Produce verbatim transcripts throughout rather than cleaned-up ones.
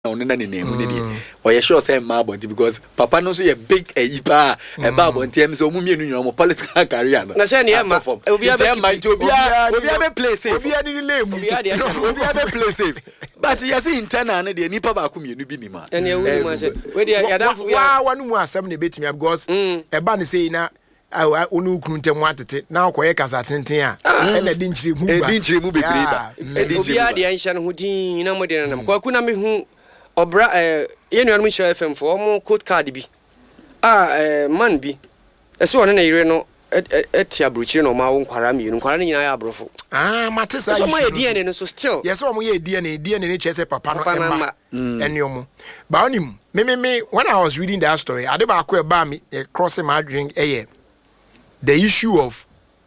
on the name. Or you sure say Mabonti because Papa knows a big a ipa a Babonti, so Mummy in your political career. Nasania, it will be a mind to be a place, will be any name, will be a place. But you see in ten and the Nipa Bakum, you be Nima. And you will one more assembly bit me because a banny say now. I unu kunte mwatete na okoye kasa tentea e na dinchire mu ba dinchire mu bebreba obi ade ansha no hudin na modena nam kwa kuna me hu obra eh yenu anu Shire F M fo omo code card bi ah eh man bi ese one na ire no etia brochire no ma wo nkwara me nkwara ni nyina ya abrofo ah matesa so mo ye D N A no so still yes omo ye D N A D N A ni chese papa no emma eniomo ba onim me me me when I was reading that story ade ba akọ e ba me crossing my drink eye the issue of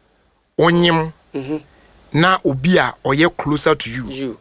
onyem mhm na obi a oye closer to you you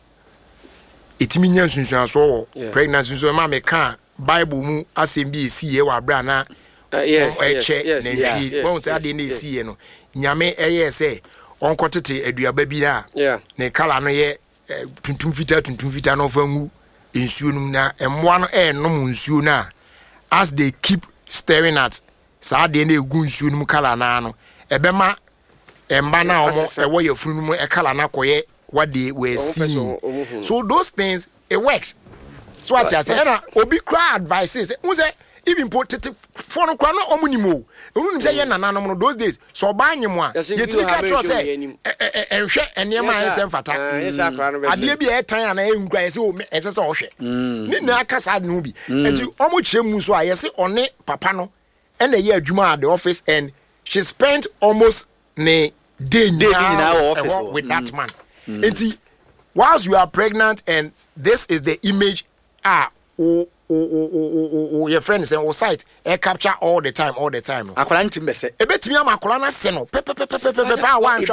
it mean sunsun so pregnancy so ma me kan bible mu asem bi esi ye wa bra na yes yes yes won say ade na esi ye no nyame eye say onkotete aduaba bi na ne kala no ye tuntum fita tuntum fita no fa ngu ensuo num na emmoa no e nom nsuo na as they keep staring at sa de na egu nsuo num kala na no ebema emba na omo ewo ye funu num e kala na koye wade we see so those things it works so what I say na obi cry advices who say even put for no kwa no omunimo unu say ye nana no those days so ba nyemo a ye timi ka tro say enhwe enema ensem fata ade bi e tan ana enkwa ye say o ese say o hwe ni na aka sa no bi enti omo kire mu so a ye say one papa no and a year Juma at the office, and she spent almost ne day in our office with that man. Mm. And whilst you are pregnant, and this is the image, ah, oh, oh, oh, oh, oh, your friends and your site, air capture all the time, all the time. I can't miss it. A bit me, I'm a colonna seno, pepe, pepe, pepe, pepe, one,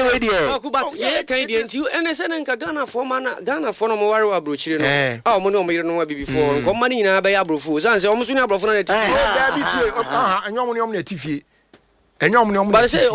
but yeah, Canadians, you and a Ghana for mana, Ghana for no more abruchino. Oh, Mono, you know, before, come money in a bayabro fools, and almost in a bro for it. And you're on the T V. And you're but I say,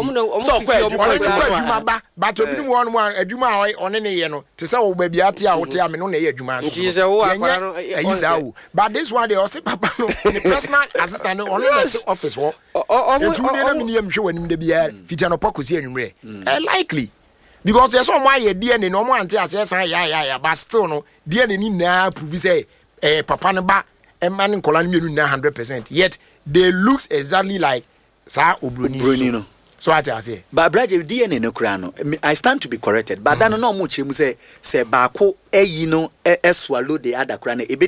but you want one, a Juma on any, you know, to say, baby, I tell you, I'm on a Juma. She's a but this one, they also Papa, the personal assistant on the office work. Or two show him the beer, Fitano Pocus here in Ray. Likely. Because there's some why a D N A no one tells us, yeah, yeah, yeah, but still no, D N A in now, say, a Papa Naba, a man in Colombia, one hundred percent. Yet they look exactly like. Sa Obrunino. So what I say. But brother D N A no krano. I stand to be corrected. But then no much him say say bako e you know e swallow the other krano.